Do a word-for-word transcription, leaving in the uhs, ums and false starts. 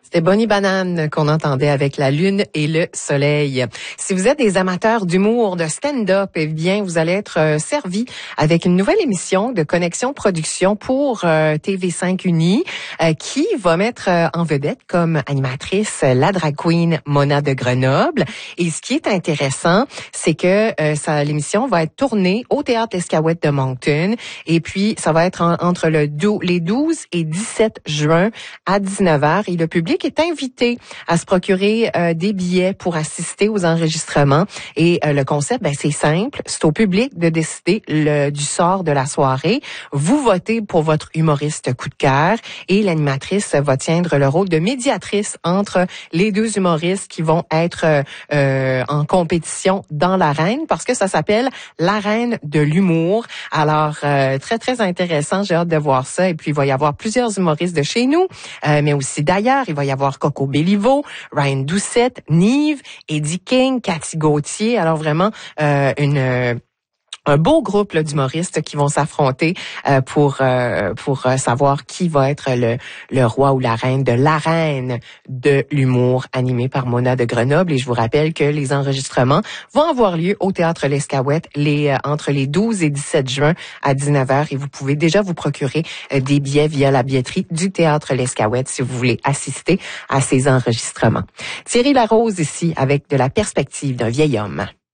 C'était Bonnie Banane qu'on entendait avec la lune et le soleil. Si vous êtes des amateurs d'humour, de stand-up, eh bien, vous allez être euh, servis avec une nouvelle émission de Connexion Production pour euh, T V cinq Uni euh, qui va mettre euh, en vedette comme animatrice euh, la drag queen Mona de Grenoble. Et ce qui est intéressant, c'est que euh, ça, l'émission va être tournée au Théâtre L'Escaouette de Moncton. Et puis, ça va être en, entre le dou- les douze et dix-sept juin à dix-neuf heures. Et le public est invité à se procurer euh, des billets pour assister aux enregistrements. Et euh, le concept, ben, c'est simple. C'est au public de décider le, du sort de la soirée. Vous votez pour votre humoriste coup de cœur et l'animatrice va tiendre le rôle de médiatrice entre les deux humoristes qui vont être euh, euh, en compétition dans l'arène parce que ça s'appelle l'arène de l'humour. Alors, euh, très, très intéressant. J'ai hâte de voir ça. Et puis, il va y avoir plusieurs humoristes de chez nous, euh, mais aussi d'ailleurs. Il va y avoir Coco Béliveau, Ryan Doucette, Nive, Eddie King, Cathy Gauthier. Alors vraiment, euh, une... Euh, un beau groupe là, d'humoristes qui vont s'affronter euh, pour euh, pour euh, savoir qui va être le le roi ou la reine de l'arène de l'humour animé par Mona de Grenoble. Et je vous rappelle que les enregistrements vont avoir lieu au Théâtre L'Escaouette les euh, entre les douze et dix-sept juin à dix-neuf heures. Et vous pouvez déjà vous procurer euh, des billets via la billetterie du Théâtre L'Escaouette si vous voulez assister à ces enregistrements. Thierry Larose ici avec de la perspective d'un vieil homme.